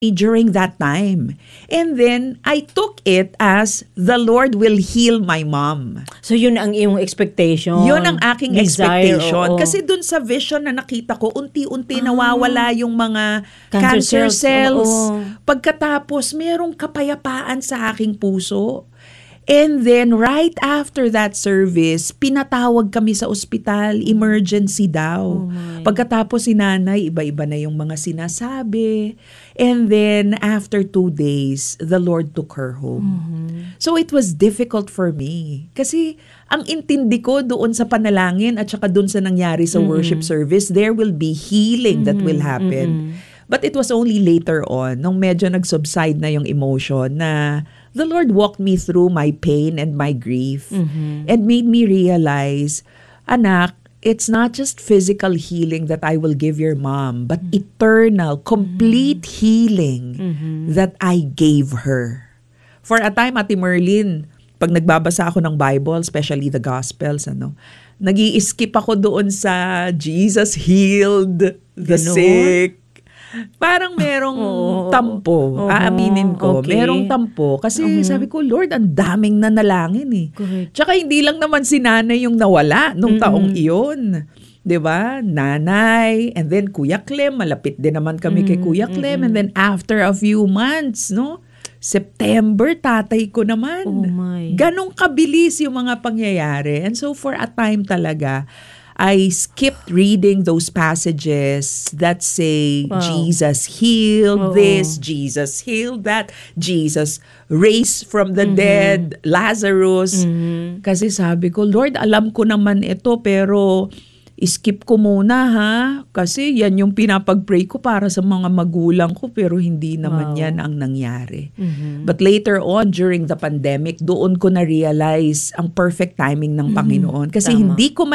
during that time. And then, I took it as the Lord will heal my mom. So, yun ang iyong expectation. Yun ang aking Desire, expectation. oo. Kasi dun sa vision na nakita ko, unti-unti nawawala yung mga Cancer cancer cells. cells. Oo. Pagkatapos, merong kapayapaan sa aking puso. And then, right after that service, pinatawag kami sa ospital, emergency daw. Pagkatapos si nanay, iba-iba na yung mga sinasabi. And then, after 2 days, the Lord took her home. So, it was difficult for me. Kasi, ang intindi ko doon sa panalangin at saka doon sa nangyari sa worship service, there will be healing that will happen. But it was only later on, nung medyo nag-subside na yung emotion, na the Lord walked me through my pain and my grief and made me realize, anak, it's not just physical healing that I will give your mom, but eternal, complete healing that I gave her. For a time, Ate Merlin, pag nagbabasa ako ng Bible, especially the Gospels, nag-i-skip ako doon sa Jesus healed the sick. Parang merong tampo. Aaminin ko. Okay. Merong tampo. Kasi sabi ko, Lord, ang daming nanalangin eh. Correct. Tsaka hindi lang naman si nanay yung nawala nung taong iyon. 'Di ba? Nanay, and then Kuya Clem, malapit din naman kami kay Kuya Clem. And then after a few months, September, tatay ko naman. Oh my. Ganong kabilis yung mga pangyayari. And so for a time talaga, I skipped reading those passages that say, Jesus healed this, Jesus healed that, Jesus raised from the dead, Lazarus. Kasi sabi ko, Lord, alam ko naman ito, pero skip ko muna ha. Kasi yan yung pinapag-pray ko para sa mga magulang ko, pero hindi naman yan ang nangyari. But later on, during the pandemic, doon ko na-realize ang perfect timing ng Panginoon. Kasi hindi ko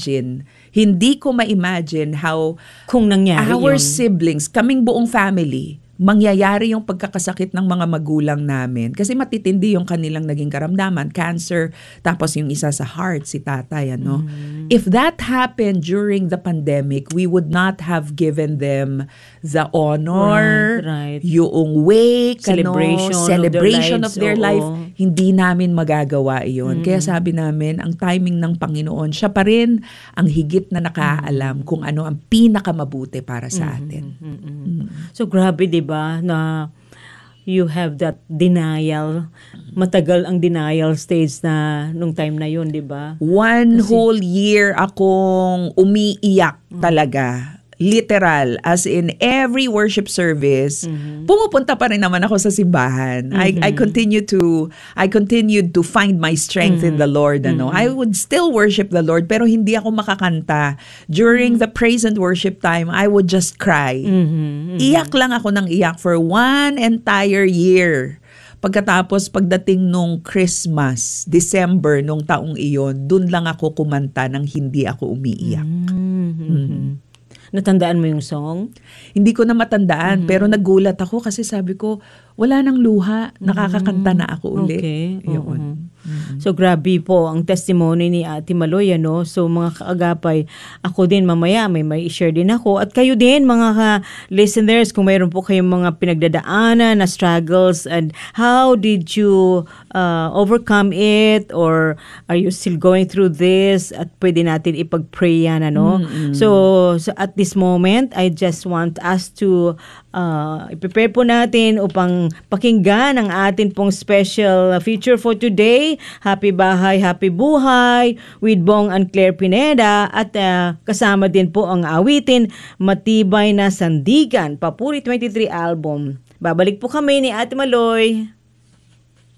ma-imagine how kung nangyari our yun. siblings, kaming buong family, mangyayari yung pagkakasakit ng mga magulang namin. Kasi matitindi yung kanilang naging karamdaman, cancer, tapos yung isa sa heart, si tatay, If that happened during the pandemic, we would not have given them the honor, Right. yung wake, Celebration of their life. oo. Hindi namin magagawa iyon. Kaya sabi namin, ang timing ng Panginoon, siya pa rin ang higit na nakaalam kung ano ang pinakamabuti para sa atin. So grabe 'di ba na you have that denial. Matagal ang denial stage na nung time na 'yun, 'di ba? One whole year akong umiiyak talaga. Literal, as in every worship service, pumupunta pa rin naman ako sa simbahan. I continued to find my strength in the Lord. I would still worship the Lord, pero hindi ako makakanta. During the praise and worship time, I would just cry. Iyak lang ako ng iyak for one entire year. Pagkatapos, pagdating nung Christmas, December, nung taong iyon, dun lang ako kumanta nang hindi ako umiiyak. Natandaan mo yung song? Hindi ko na matandaan, pero nagulat ako kasi sabi ko, wala nang luha, nakakakanta na ako uli. Okay. Yun. So grabe po ang testimony ni Ate Maloy, So mga kaagapay, ako din mamaya may share din ako. At kayo din mga listeners, kung mayroon po kayong mga pinagdadaanan na struggles, and how did you overcome it, or are you still going through this, at pwede natin ipag-pray yan, So at this moment, I just want us to i-prepare po natin upang pakinggan ang atin pong special feature for today, Happy Bahay, Happy Buhay with Bong and Claire Pineda, at kasama din po ang awitin Matibay na Sandigan, Papuri 23 album. Babalik po kami ni Ate Maloy.